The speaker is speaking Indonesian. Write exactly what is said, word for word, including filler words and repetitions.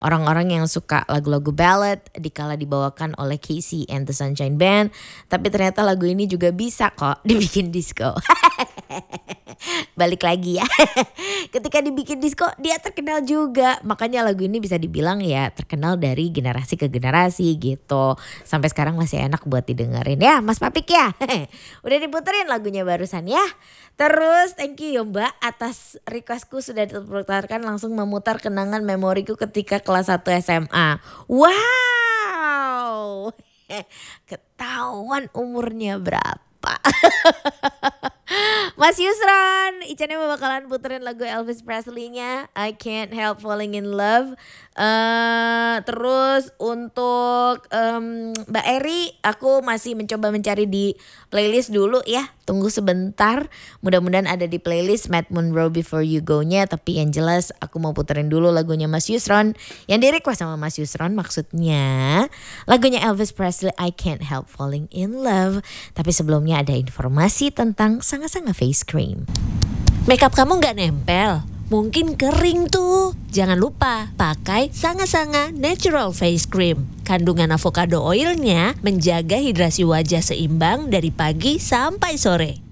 orang-orang yang suka lagu-lagu ballad dikala dibawakan oleh Casey and the Sunshine Band. Tapi ternyata lagu ini juga bisa kok dibikin disco. Balik lagi ya. Ketika dibikin disco dia terkenal juga. Makanya lagu ini bisa dibilang ya terkenal dari generasi ke generasi gitu. Sampai sekarang masih enak buat didengerin ya Mas Papik ya. Udah diputerin lagunya barusan ya. Terus thank you ya Mbak atas requestku sudah diputarkan, langsung memutar kenangan memoriku ketika kelas satu S M A. Wow. Ketahuan umurnya berapa. Mas Yusron, Icannya bakalan puterin lagu Elvis Presley-nya I Can't Help Falling in Love. Uh, terus untuk um, Mbak Eri, aku masih mencoba mencari di playlist dulu ya. Tunggu sebentar, mudah-mudahan ada di playlist Matt Monroe Before You Go-nya. Tapi yang jelas aku mau puterin dulu lagunya Mas Yusron yang di request sama Mas Yusron, maksudnya lagunya Elvis Presley I Can't Help Falling in Love. Tapi sebelumnya ada informasi tentang Sanga-Sanga Face Cream. Makeup kamu gak nempel? Mungkin kering tuh. Jangan lupa pakai Sanga-Sanga Natural Face Cream. Kandungan avocado oilnya menjaga hidrasi wajah seimbang dari pagi sampai sore.